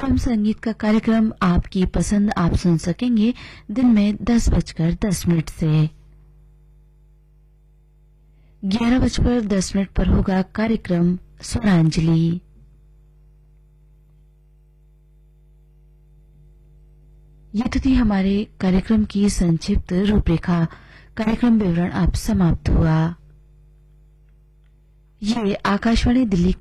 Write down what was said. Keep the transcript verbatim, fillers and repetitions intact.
FM संगीत का कार्यक्रम आपकी पसंद आप सुन सकेंगे दिन में दस बजकर दस मिनट से ग्यारह बजकर दस मिनट पर होगा कार्यक्रम स्वरांजलि। ये तो थी हमारे कार्यक्रम की संक्षिप्त रूपरेखा। कार्यक्रम विवरण अब समाप्त हुआ। ये आकाशवाणी दिल्ली